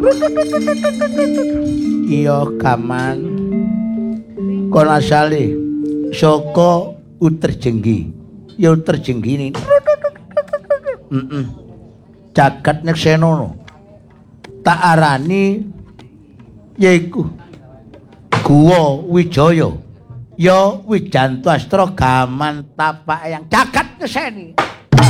Iya gaman kon asale saka Uterjenggi. Ya Uterjenggi ini. Jagat Nyeksena tak arani yaiku Guwa Wijaya ya Wijanto Astra gaman tapak yang jagat ngeseni.